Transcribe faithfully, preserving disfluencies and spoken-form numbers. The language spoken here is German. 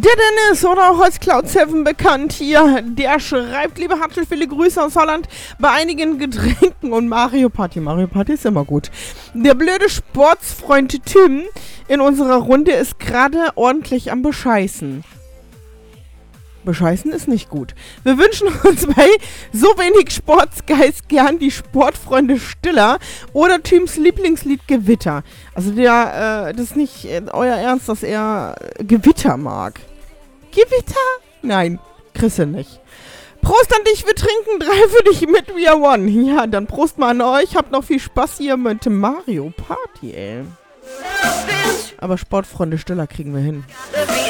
Der Dennis oder auch als Cloud sieben bekannt hier, der schreibt, liebe Hartl, viele Grüße aus Holland bei einigen Getränken und Mario Party. Mario Party ist immer gut. Der blöde Sportsfreund Tim in unserer Runde ist gerade ordentlich am Bescheißen. Bescheißen ist nicht gut. Wir wünschen uns bei so wenig Sportsgeist gern die Sportfreunde Stiller oder Tims Lieblingslied Gewitter. Also der, äh, das ist nicht äh, euer Ernst, dass er Gewitter mag. Gewitter? Nein, kriegst du nicht. Prost an dich, wir trinken drei für dich mit We Are One. Ja, dann Prost mal an euch. Habt noch viel Spaß hier mit Mario Party, ey. Aber Sportfreunde Stiller kriegen wir hin.